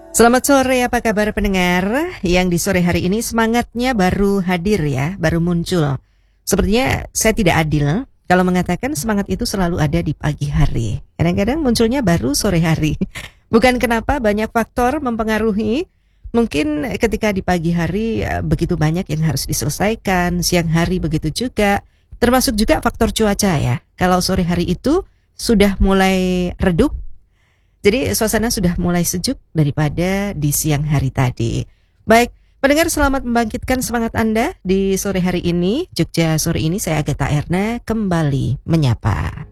Selamat sore, apa kabar pendengar? Yang di sore hari ini semangatnya baru hadir ya, baru muncul. Sepertinya saya tidak adil kalau mengatakan semangat itu selalu ada di pagi hari. Kadang-kadang munculnya baru sore hari. Bukan kenapa banyak faktor mempengaruhi. Mungkin ketika di pagi hari begitu banyak yang harus diselesaikan, siang hari begitu juga. Termasuk juga faktor cuaca ya. Kalau sore hari itu sudah mulai redup, jadi suasana sudah mulai sejuk daripada di siang hari tadi. Baik, pendengar, selamat membangkitkan semangat Anda di sore hari ini. Jogja sore ini, saya Agatha Erna kembali menyapa.